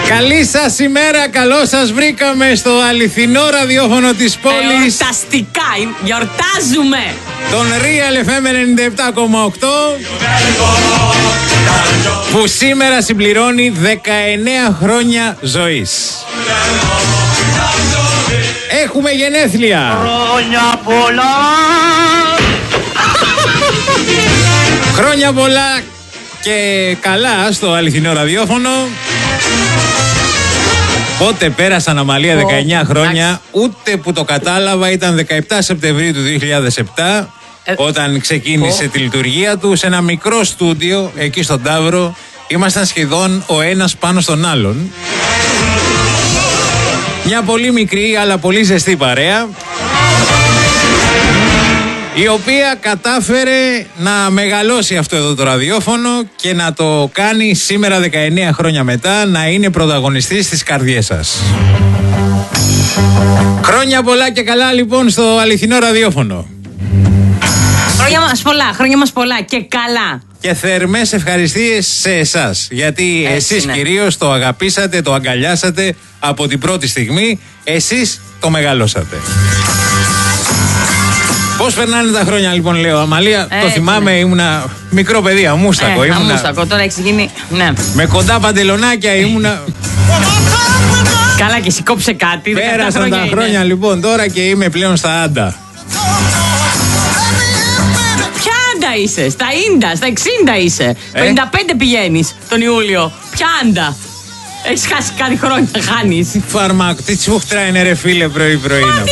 Καλή σας ημέρα, καλώς σας βρήκαμε στο αληθινό ραδιόφωνο της πόλης. Εορταστικά, γιορτάζουμε. Τον Real FM 97,8 που σήμερα συμπληρώνει 19 χρόνια ζωής. Έχουμε γενέθλια. Χρόνια πολλά. Χρόνια πολλά και καλά στο αληθινό ραδιόφωνο. Πότε πέρασαν, Αμαλία, 19 χρόνια, ούτε που το κατάλαβα. Ήταν 17 Σεπτεμβρίου του 2007 όταν ξεκίνησε τη λειτουργία του σε ένα μικρό στούντιο εκεί στον Ταύρο. Ήμασταν σχεδόν ο ένας πάνω στον άλλον. Μια πολύ μικρή αλλά πολύ ζεστή παρέα, η οποία κατάφερε να μεγαλώσει αυτό εδώ το ραδιόφωνο και να το κάνει σήμερα 19 χρόνια μετά να είναι πρωταγωνιστής στις καρδιές σας. Χρόνια πολλά και καλά λοιπόν στο αληθινό ραδιόφωνο. Χρόνια μας πολλά και καλά. Και θερμές ευχαριστίες σε εσάς, γιατί εσείς κυρίως το αγαπήσατε, το αγκαλιάσατε από την πρώτη στιγμή, εσείς το μεγαλώσατε. Πώς περνάνε τα χρόνια λοιπόν, λέω, Αμαλία? Το θυμάμαι, ήμουνα μικρό παιδί, αμούστακο. Αμούστακο, τώρα έχει γίνει. Ναι. Με κοντά παντελονάκια ήμουνα. Καλά, και σηκώψε κάτι. Πέρασαν τα χρόνια λοιπόν τώρα και είμαι πλέον στα άντα. Ποια άντα είσαι? Στα 90, στα 60 είσαι. 55 πηγαίνεις τον Ιούλιο. Ποια άντα? Έχεις χάσει κάτι χρόνια, χάνεις. Φάρμακο, τι τσούχτρα είναι ρε φίλε πρωί-πρωί.